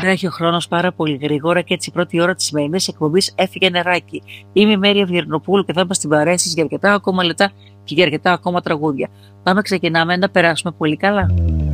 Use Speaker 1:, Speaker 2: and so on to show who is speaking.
Speaker 1: Τρέχει ο χρόνος πάρα πολύ γρήγορα και έτσι η πρώτη ώρα της σημερινής εκπομπής έφυγε νεράκι. Είμαι η Μέρη Ευγερνοπούλου και θα είμαστε στην παρέα για αρκετά ακόμα λεπτά και για αρκετά ακόμα τραγούδια. Πάμε, ξεκινάμε να περάσουμε πολύ καλά.